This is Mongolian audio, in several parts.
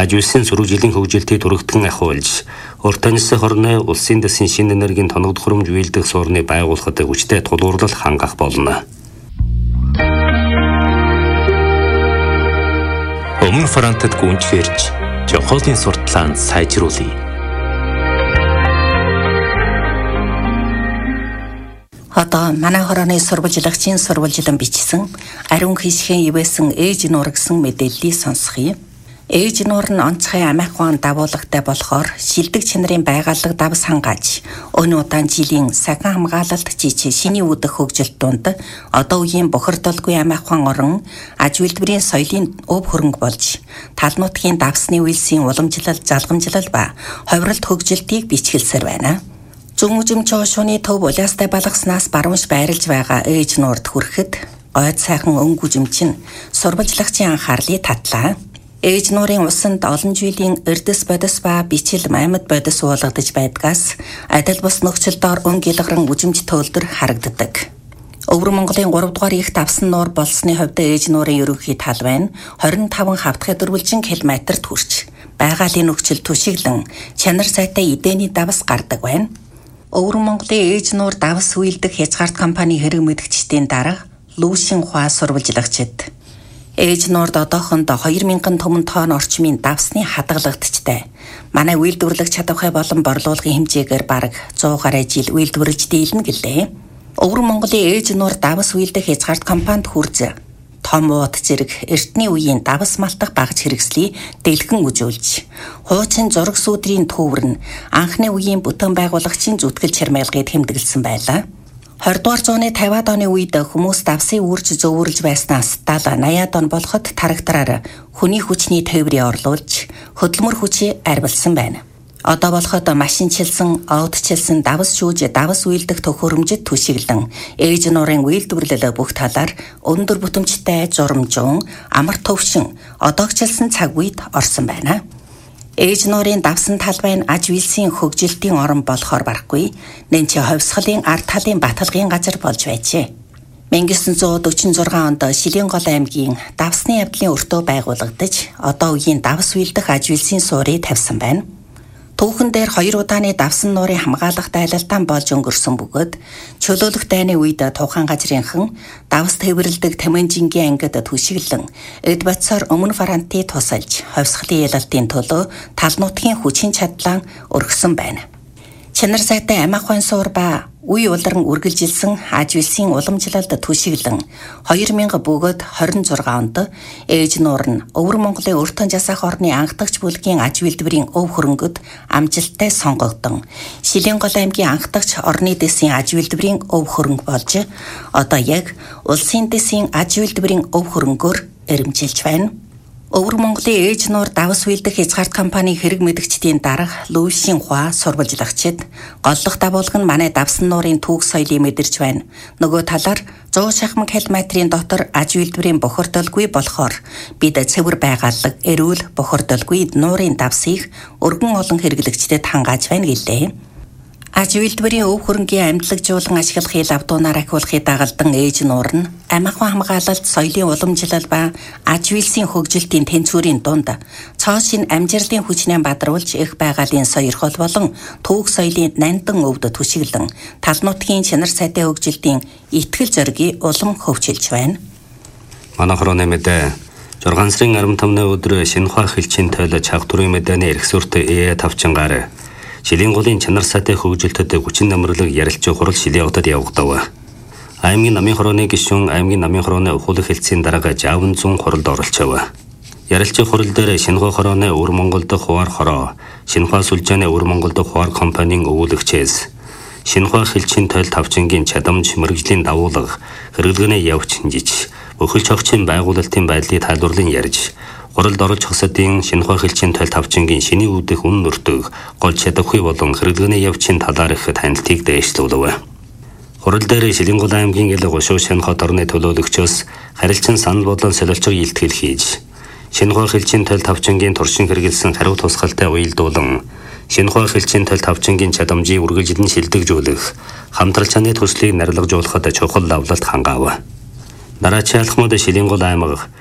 аж үйлсийн сурвалжлалын хөгжилтийг түргэтгэн ахиулж, урт таньс хорны улсын дэсийн шинэ энергийн тоног төхөөрөмж биелдэх суурныг байгуулахад хүчтэй тулгуурлал хангах болно. Өмнө фронтод гүнжгэрж, Жохолын сурталаанд сайжруулъя. Одоо манай хорооны сурвалжлагчийн сурвалжлан бичсэн ариун хишхэн ивэсэн ээж нуур гэсэн мэдээллийг сонсхий. Ээж нуур нь онцгой амиах ухаан дагуулгатай болохоор шилдэг чанарын байгалаг давс хангааж өнөө удаан жилийн сахин хамгаалалт жижиг шиний үүдэх хөгжилт донд одоо үеийн бохирдолгүй амиах ухаан орон аж үйлдвэрийн соёлын өв хөрөнгө болж тал нутгийн давсны үйлсийн уламжлал, залгамжлал ба ховролт хөгжилтийг бичгэлсээр байна. Зүүн үзэмж шууны төв улаастай балгаснаас баруунш байрлаж байгаа ээж нуурд хүрэхэд гойд сайхан өнгө үзэмж нь сурвалжлагчийн анхаарлыг татлаа. Ээж нуурын усанд олон жилийн эрдэс бодис ба бичил маймад бодис уулгадаж байдгаас адил бус нөхцөлдөө өнгө илгаран үзэмж төлдөр харагддаг. Өвөр Монголын 3 дугаар их давсан нуур болсны хувьд ээж нуурын ерөнхий тал байна 25 хавтгай дөрвөлжин километрт хүрч байгалийн нөхцөл түшиглэн чанар сайтай эдэний давс гардаг байна. Өвөр Монголын ээж нуур давс үйлдэх хязгаарт компани хэрэг мэдгчдийн дарга Лүүшин Хуа сурвалжлагчид ээж нуурд одоохондоо 2000 төмөн тонн орчмын давсны хадгалагчтай. Манай үйлдвэрлэх чадвархай болон борлуулгын хэмжээгээр бараг 100 гаруй жил үйлдвэрлэж дийлнэ гэлээ. Өвөр Монголын ээж нуур давс үйлдэх хязгаарт компанид хүрж том ууд зэрэг эртний үеийн давс малтах багж хэрэгслийг дэлгэн үзүүлж, хуучин зураг сүдрийн төвөр нь анхны үеийн бүтэн байгуулагчийн зүтгэл чармайлгыг тэмдэглэсэн байлаа. 20 дугаар зууны 50-аад оны үед хүмүүс давсын үрж зөөвөрлж байснаас 70-80-аад он болоход трактораар хүний хүчний тээврийг орлуулж хөдөлмөр хүчийг арвилсан байна. Одоо болоход машинчилсан, одчилсан давс шүүж давс үйлдэх төхөөрөмжөд түшиглэн ээж нуурын үйлдвэрлэл бүх талаар өндөр бүтэмжтэй журамжун, амар төвшин, одоогчлсан цаг үед орсон байна. Ээж нуурын давсан талбай нь аж үйлсийн хөгжилтийн орон болохоор барахгүй нэнчи ховсгалын ард талын баталгын газар болж байжээ. 1946 онд Шилэнгол аймгийн давсны явдлын өртөө байгуулагдаж одоо үеийн давс үйлдэх аж үйлсийн суурийг тавьсан байна. Түүхэн дээр 2 удааны давсан нуурын хамгаалах дайлалтан болж өнгөрсөн бөгөөд чөлөөлөх дайны үед тухайн газрынхан давс тээвэрлдэг Тэмэнжингийн ангид түшиглэн эд бацаар өмнө фронтыг тусалж ховсгалын ялалтын төлөө тал нутгийн хүчин чадлаа өргөсөн байна. Чанар сайтай амиах ухаан суур ба үе улиран үргэлжилсэн аж үйлсийн уламжлалд түшиглэн 2000 бөгөөд 26 онд ээж нуур нь Өвөр Монголын өртөн жасах орны анхдагч бүлгийн аж үйлдвэрийн өв хөрөнгөд амжилттай сонгогдсон. Шилэнгол аймгийн анхдагч орны дэсийн аж үйлдвэрийн өв хөрөнгө болж одоо яг улсын дэсийн аж үйлдвэрийн өв хөрөнгөөр эрэмжилж байна. Өвөр Монголын ээж нуур давс үйлдэх хязгаарт компани хэрэг мэдгчдийн дарга Лүүшин Хуа сурвалжлагчид голлох дагуулга нь манай давсан нуурын түүх соёлыг мэдэрч байна. Нөгөө талаар 100 шахмаг километрийн дотор аж үйлдвэрийн бохирдолгүй болохоор бид цэвэр байгалаг, эрүүл бохирдолгүй нуурын давсыг өргөн олон хэрэглэгчдэд хангааж байна гэлээ. Аж үйлдвэрийн өв хөрөнгийн амьдлагжуулан ашиглахыг лавдуунаар ахиулахыг дагалдан ээж нуур нь амиах ухаан хамгаалалт, соёлын уламжлал ба аж үйлсийн хөгжилтийн тэнцвэрийн дунд цоошин амжилтын хүчнээ бадруулж их байгалийн сойрхол болон түүх соёлын нандин өвд түшиглэн тал нутгийн чанар сайтай хөгжилтийн итгэл зоригийг улам хөгжүүлж байна. Манай хорооны мэдээ 6 сарын 15-ны өдөр Шинэхуа хэлчийн тойлож хагтурын мэдээний эрхсүртэй тавчингаар Шилэнголын чанар сайтай хөгжилтөд хүчин намралыг ярилцах хурал Шилэнгодод явагдав. Аймгийн намын хорооны гишүүн аймгийн намын хорооны ухуулах хэлтсийн дарга Жавн зүүн хуралд оролцов. Ярилцах хурал дээр Шинэхуа хорооны Өвөр Монгол дахь хуваар хороо, Шинэхуа сүлжээний Өвөр Монгол дахь хуваар компанийн өвүүлэгчээс Шинэхуа хэлчийн тойл тавчингийн чадамж мэрэгжлийн дагуулга, хэрэглэгээний явц жиж, өхөлч хогчийн байгуулалтын байдлыг тайлбарлан ярьж хуралд орж хасадын Шинэхуа хэлчийн тойл тавчингийн шиний үүдэх үн нөртөг гол чадвархүй болон хэрэглээний явцын талаар их танилцыг дэвшлүүлв. Хурал дээр Шилэнгол аймгийн ил гушуу Шинэхуа орны төлөөлөгчөөс харилцан санал бодлон солилцоо илтгэл хийж Шинэхуа хэлчийн тойл тавчингийн туршин хэрэгэлсэн хариу тусгалтай уялдуулан Шинэхуа хэлчийн тойл тавчингийн чадамжийг үргэлжлэн шилдэгжүүлэх хамтрал чаны төслийг нарилгажуулахад чухал давлалт хангаав. Дараачийн алхмууд Шилэнгол аймаг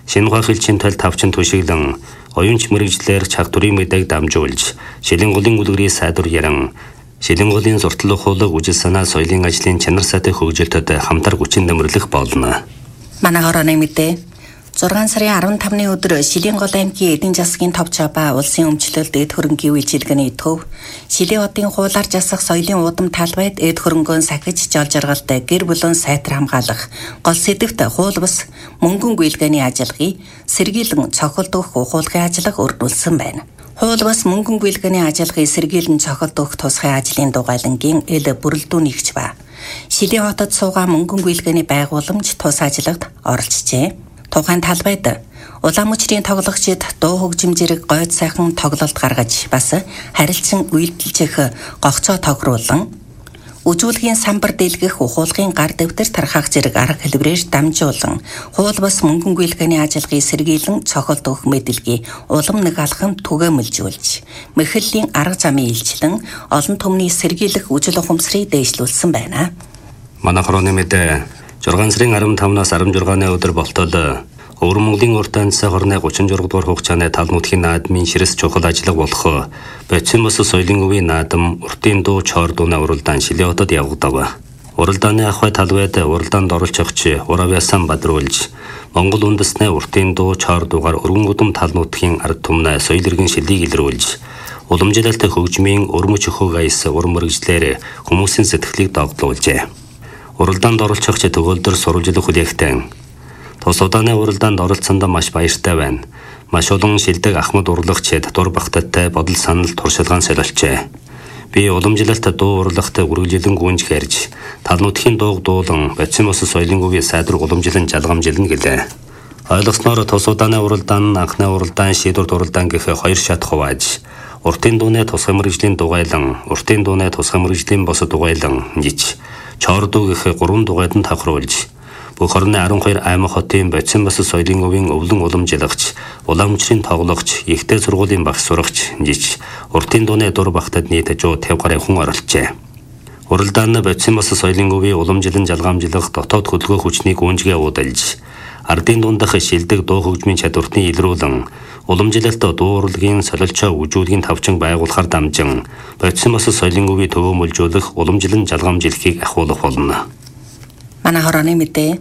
Шинэхуа хэлчийн тал тавчин түшиглэн оюунч мэрэгжлэр чагтурын мэдээг дамжуулж шилэн голын үлгэрийн сайдвар яран шилэн голын зуртал ухуулаг үжил санаа соёлын ажлын чанар сайтай хөгжилтөд хамтар хүчин нэмэрлэх болно. Манай хорооны мэдээ 6 сарын 15-ны өдөр Шилийн гол аймгийн эдийн засгийн товчоо ба улсын өмчлөлт эд хөрөнгийн үйлчилгээний төв Шилийн хотын хуулаар засах соёлын уудам талбайд эд хөрөнгөөн сахиж жол жаргалтай гэр бүлэн сайтар хамгаалах гол сэдвт хууль бус мөнгөн гүйлгээний ажиллагааг сэргийлэн цохилт өгөх ухуулгын ажиллагаа өрнүүлсэн байна. Хууль бус мөнгөн гүйлгээний ажиллагааг сэргийлэн цохилт өгөх тусгай ажлын дугайлангийн эл бүрэлдэхүүн нэгж ба Шилийн хотод суугаа мөнгөн гүйлгээний байгууламж тус ажиллагад оролцжээ. Тухайн талбайд улаан мөчрийн тоглогчид дуу хөгжим зэрэг гойд сайхан тоглолт гаргаж бас харилцан үйлдэлжих гогцоо тохируулан үжүүлгийн самбар дэлгэх ухуулгын гар дэвтэр тархах зэрэг арга хэлбэрээр дамжуулан хууль бус мөнгөн гүйлгээний ажиллагааг сэргийлэн цохолт өгөх мэдээллийг улам нэг алхам түгээмэлжүүлж мэхэллийн арга замын илчлэн олон түмний сэргийлэх үжил ухамсарыг дээшлүүлсэн байна. Манай хорооны мэдээ 6 сарын 15-наас 16-ны өдөр болтол Өвөр Монголын урт амьсаа хорны 36 дугаар хугацааны тал нутгийн наадмын ширэс чухал ажиллага болох Боцин бус соёлын өвийн наадам уртын дуу чоор дууны уралдаан Шилийн хотод явагдав. Уралдааны ахуй талбайд уралдаанд оролцох Уравьяасан бадруулж Монгол үндэсний уртын дуу чоор дуугаар өргөн удам тал нутгийн ард түмнээ соёл иргэн шилийг илрүүлж уламжлалт хөгжмийн өрмөч өхөг аяс уран мэрэгжлэр хүмүүсийн сэтгэлийг догдлуулжээ. Уралдаанд оролцох төгөөлдөр сурвалжлах хүлээгтэн тус удааны уралдаанд оролцсонд маш баяртай байна. Маш олон шилдэг ахмад урлагч татвар багтаатай бодол санал туршилгаан солилцжээ. Би уламжлалт дуу урлагт үргэлжлэн гүнж хэрж тал нутгийн дууг дуулан Боцин бус соёлын өвийн сайдвар уламжлан жалгамжилна гэлээ. Ойлгосноор тус удааны уралдаан анхны уралдаан шийдвэрт уралдаан гэх хоёр шат хувааж уртын дууны тусгай мэрэгжлийн дугайлан уртын дууны тусгай мэрэгжлийн бос дугайлан жиж Чордуу гэх 3 дугайд нь тавхруулж бүх орны 12 аймаг хотын Боцин бус соёлын өвийн өвлөн уламжлагч, улаан мөчрийн тоглогч, ихтэй сургуулийн багш сурагч жиж уртын дууны дур багтад нийт 150 гаруй хүн оролцжээ. Уралдаанд Боцин бус соёлын өвийн уламжлан жалгамжлах дотоод хөдөлгөөн хүчнийг гүнжгээ уудалж ардын дундах шилдэг дуу хөгжмийн чадвартны илрүүлэн уламжлалт дуу урлагийн солилцоо үжүүлгийн тавчин байгуулахаар дамжин Боцин бус соёлын өвийн төвөөмөлжүүлэх уламжлан жалгамжилхийг ахуулах болно. Манай хорооны мэдээ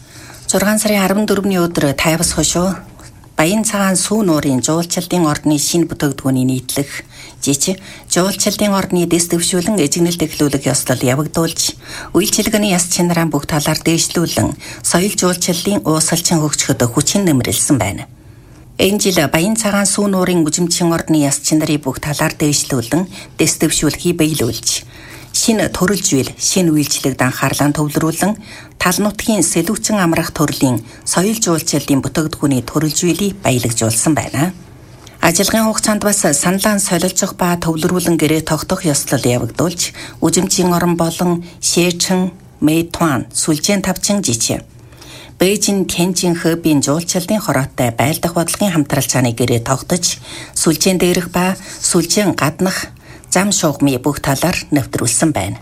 6 сарын 14-ний өдөр тайвас хошуу Баян цагаан сүү нуурын жуулчлалын ордны шинэ бүтээгдэхүүний нийтлэх жич жуулчлалын ордны дэс дэвшүүлэн эжигнэлт эхлүүлэх ёслол явагдуулж үйлчилгээний яс чанараа бүх талаар дээшлүүлэн соёл жуулчлалын уусгалчин хөгжөхөд хүчин нэмрэлсэн байна. Энэ жил Баян цагаан сүү нуурын үжимчин ордны яс чанарыг бүх талаар дээшлүүлэн дэс дэвшүүлэхийг биелүүлж шинэ төрөлжүүл, шинэ үйлчлэгт анхаарлаа төвлөрүүлэн тал нутгийн сэлүүцэн амрах төрлийн соёл жуулчлалын бүтээгдэхүүний төрөлжүүлийг баялагжуулсан байна. Ажиллагааны хугацаанд бас саналаан солилцох ба төвлөрүүлэн гэрээ тогтоох ёслол явагдуулж, үжимчин орон болон Шээчин, Мэйтуан, Сүлжээн тавчин жичээ. Бээжин, Тянжин, Хэбийн жуулчлалын хороотой байлдах бодлогын хамтрал цааны гэрээ тогтож, Сүлжээн дээрх ба Сүлжээн гаднах зам шугамын бүх талаар нэвтрүүлсэн байна.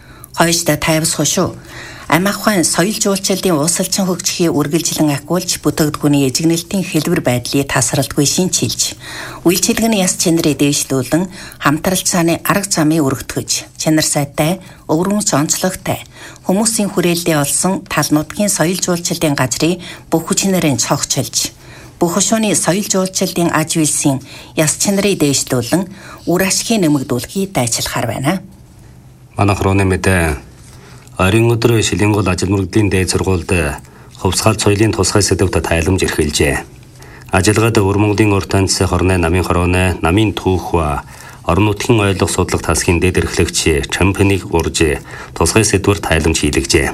Хойшд тайвас хошуу амиахын соёл жуулчлалын уусгалчин хөгжихийг үргэлжлэн ахиулж бүтээгдэхүүний эжигнэлтийн хэлбэр байдлыг тасралтгүй шинчилж, үйлчилгээний яс чанарыг дээшлүүлэн хамтрал цааны арга замыг өргөтгөж, чанар сайтай, өвөрмөц онцлогтой хүмүүсийн хүрээлэлд олсон тал нутгийн соёл жуулчлалын газрыг бүх хүчнэрийн цогцолж бүх хошууны соёл жуулчлалын аж үйлсийн яс чанарыг дээшлүүлэн үр ашгийг нэмэгдүүлэхийг дайчилахаар байна. Манай хорооны мэдээ Орон өдөр Шилийн гол ажил мөрөгдлийн дээд сургуульд хувьсгал соёлын тусгай сэдвт тайламж эрхэлжээ. Ажиллагаад Өвөр Монголын урт амьсгал хорны намын хорооны намын түүх ба орон нутгийн ойлгох судлах тасгийн дэд эрхлэгч чемпионыг урж тусгай сэдвэр тайламж хийлгэжээ.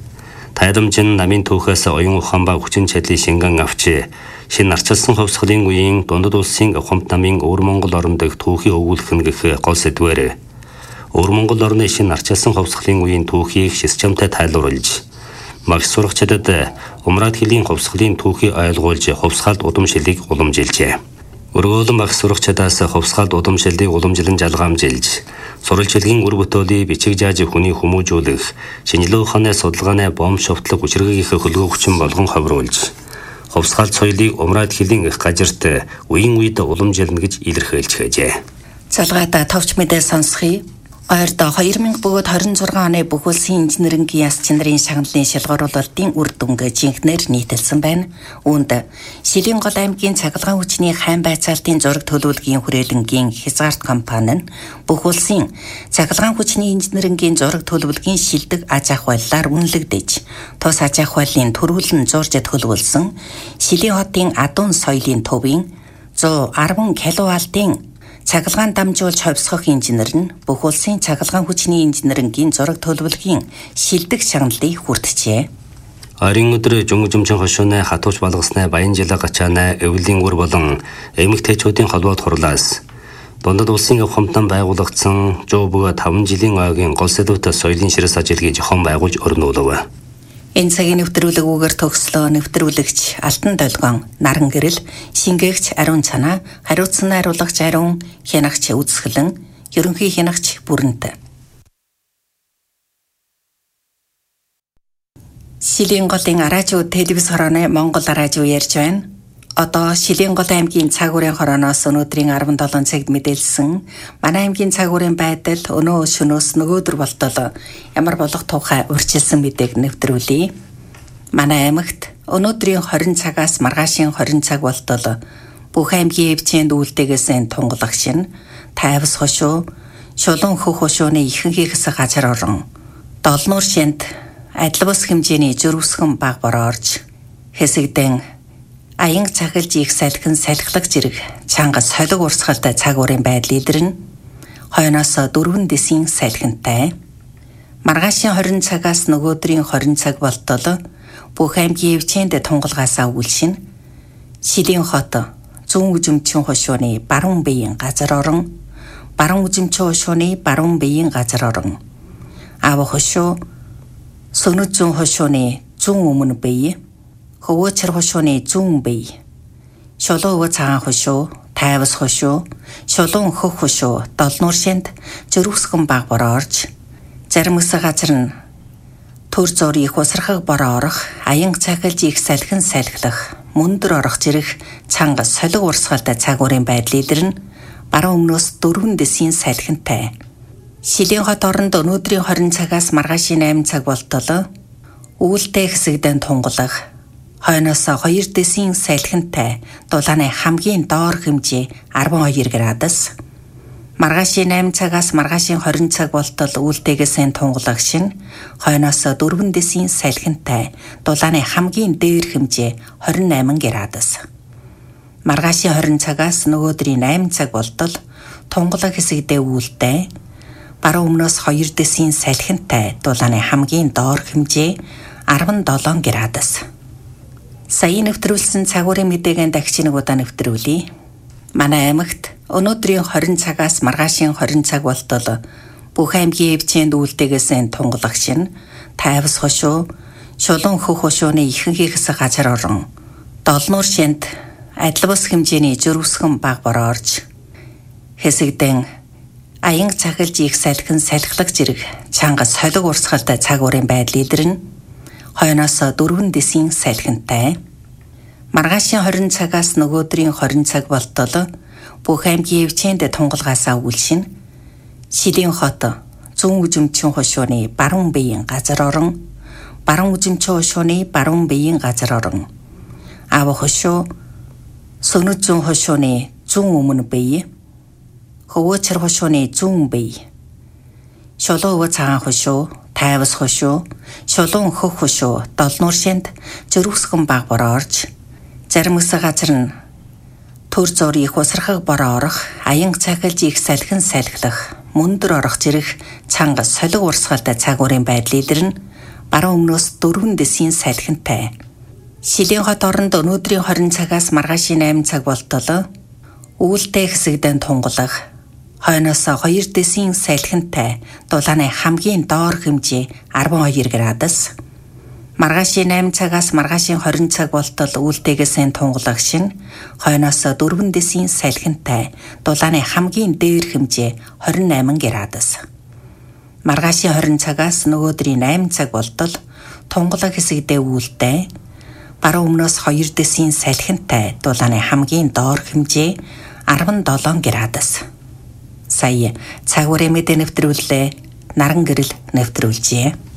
Тайламж нь намын түүхээс оюун ухаан ба хүчин чадлын шингэн авч шинэ арчилсан хувьсгалын үеийн дундад улсын ухамт намын Өвөр Монгол орон дэх түүхийг өгүүлэх нь гэх гол сэдвээр Өвөр Монгол орны шинэ арчилсан хувьсгалын үеийн түүхийг системтэй тайлбарлаж багш сурагчдад умраад хөлийн хувьсгалын түүхийг ойлгуулж хувьсгалд удамшилыг уламжилжээ. Өргөөлөн багш сурагчдаас хувьсгалд удамшилыг уламжлан жалгаамжилж сурвалжлагын үр бүтээлийг бичиг зааж хүний хүмүүжүүлэх шинжилгээ ухааны судалгааны бом шовтлог хүчирхэг их хөлгөө хүчин болгон ховруулж хувьсгалт соёлыг умраад хэлийн их газарт үеийн үед уламжилна гэж илэрхийлж хэжээ. Цалгаада товч мэдээ сонсхий. Ойрд 2026 оны бүх улсын инженерингийн яс чинрийн шагналын шалгаруулалтын үр дүнг жинхнээр нийтэлсэн байна. Үүнд Шилийн гол аймгийн цахилгаан хүчний хайн байцаалтын зураг төлөвлөгийн хүрээлэнгийн Хязгаарт компани нь бүх улсын цахилгаан хүчний инженерингийн зураг төлөвлөгийн шилдэг аж ахуй байлаар үнэлэгдэж, тус аж ахуй байлын төрүүлэн зурж төлөвлөсөн Шилийн хотын адуун соёлын төвийн 110 кВт-ийн цахилгаан дамжуулж ховсгох инженер нь бүх улсын цахилгаан хүчний инженерингийн зураг төлөвлөгийн шилдэг шагналыг хүртжээ. Ойрын өдөр жөнгөжмчин хошууны хатууч болгосны Баянжилга гачааны эвлэлийн үр болон эмэгтэйчүүдийн холбоот хурлаас дундад улсын хомтон байгуулагдсан 105 жилийн ойгийн гол сэдвүүт соёлын ширээс ажилгийн зохион байгуулж өрнүүлв. Энэ цагийн нэвтрүүлэг төгслөө нэвтрүүлэгч Алтан Долгоон, Наран Гэрэл, шингээгч Ариун Цанаа, хариуцсан найруулагч Ариун, хянагч Үзэсгэлэн, ерөнхий хянагч Бүрэнт. Шилийн голын радио телевиз хорооны Монгол радио ярьж байна. Одоо Шилийн гол аймгийн цаг үеийн хорооноос өнөөдрийн 17 цагт мэдээлсэн манай аймгийн цаг үеийн байдал өнөө шөнөөс нөгөөдөр болтол ямар болох тухай урьдчилсан мэдээг нэвтрүүлье. Манай аймагт өнөөдрийн 20 цагаас маргаашийн 20 цаг болтол бүх аймгийн эвчээнд үйлдэгээс тунгалагч нь тайвас хошуу, шулуун хөх хошууны ихэнх хэсэг газар орон долнуур шинт адил бус хэмжээний зөрвсгэн баг бороо орж хэсэгдэн аянг цахилж их салхин салхилах зэрэг чанга солиг урсгалтай цаг уурын байдал илэрнэ. Хойноос 4 дэсийн салхинтай. Маргаашийн 20 цагаас нөгөөдрийн 20 цаг болтол бүх аймгийн эвчээнд тунгалгаасаа үлшин Шилийн хот зүүн үзэмчин хошууны баруун биеийн газар орон баруун үзэмчин хошууны баруун биеийн газар орон ав хошуу сөнөд зүүн хошууны зүүн өмнө бие хөвөөчр хошууны зүүн бие, шулуун өвөө цагаан хошуу, тайвас хошуу, шулуун хөх хошуу, долнуур шинт зөрвсгэн баг бороо орж, зарим хэсэг газар нь төр зур их усрахаг бороо орох, аянг цахилж их салхин салхилах, мөндөр орох зэрэг цанга солиг урсгалтай цаг уурын байдал илэрнэ. Баруун өмнөөс 4 дэсийн салхинтай. Шилийн хот оронд өнөөдрийн 20 цагаас маргаашийн 8 цаг болтол үүлтэй хэсэгдэн тунгалах, хойноос 2 дэсийн салхинтай дулааны хамгийн доор хэмжээ 12 градус. Маргаашийн 8 цагаас маргаашийн 20 цаг болтол үүлтэйгээс тунгалагч нь хойноос 4 дэсийн салхинтай дулааны хамгийн дээр хэмжээ 28 градус. Маргаашийн 20 цагаас нөгөөдрийн 8 цаг болтол тунгалаг хэсэгдээ үүлтэй баруун өмнөөс 2 дэсийн салхинтай дулааны хамгийн доор хэмжээ 17 градус. Сая нэвтрүүлсэн цаг уурын мэдээгээ дахиж нэг удаа нэвтрүүлье. Манай аймагт өнөөдрийн 20 цагаас маргаашийн 20 цаг болтол бүх аймгийн эвчээнд үйлдэгээс тунгалагч нь тайвас хошуу, шулуун хөх хошууны ихэнх хэсэг газар орон долнуур шинт адил бус хэмжээний зөрвсгэн баг бороо орж хэсэгдэн аянг цахилж их салхин салхилах зэрэг чанга солиг урсгалтай цаг уурын байдал илэрнэ. Хойноос 4 дэсийн салхинтай. Маргаашийн 20 цагаас нөгөөдрийн 20 цаг болтол бүх аймгийн эвчээнд тунгалгаасаа үлшин Шилийн хот зүүн үзэмчин хошууны баруун биеийн газар орон баруун үзэмчин хошууны баруун биеийн газар орон ав хошуу сөнөд зүүн хошууны зүүн өмнө бие хөвөөчр хошууны зүүн бие шулуун өвөө цагаан хошуу, тайвас хошуу, шулуун хөх хошуу, долнуур шинт зөрвсгэн баг бороо орж, зарим хэсэг газар нь төр зур их усрахаг бороо орох, аянг цахилж их салхин салхилах, мөндөр орох зэрэг цанга солиг урсгалтай цаг уурын байдал илэрнэ. Баруун өмнөөс 4 дэсийн салхинтай. Шилийн хот оронд өнөөдрийн 20 цагаас маргаашийн 8 цаг болтол үүлтэй хэсэгдэн тунгалах, хойноос 2 дэсийн салхинтай дулааны хамгийн доор хэмжээ 12 градус. Маргаашийн 8 цагаас маргаашийн 20 цаг болтол үүлтэйгээс тунгалагч нь хойноос 4 дэсийн салхинтай дулааны хамгийн дээр хэмжээ 28 градус. Маргаашийн 20 цагаас нөгөөдрийн 8 цаг болтол тунгалаг хэсэгдээ үүлтэй Гаруй өмнөөс 2 дэсийн салхинтай дулааны хамгийн доор хэмжээ 17 градус. Сая цагуурын мэдээ нэвтрүүллээ. Наран гэрэл нэвтрүүлжээ.